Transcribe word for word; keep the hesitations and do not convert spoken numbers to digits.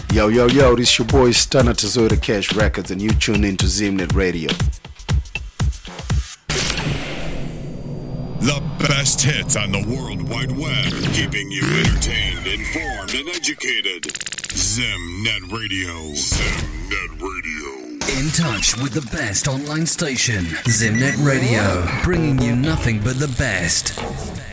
Yo, yo, yo, this your boy Stunner Toyota Cash Records, and you tune in to Zimnet Radio. The best hits on the World Wide Web, keeping you entertained, informed, and educated. Zimnet Radio. Zimnet Radio. In touch with the best online station, Zimnet Radio, bringing you nothing but the best.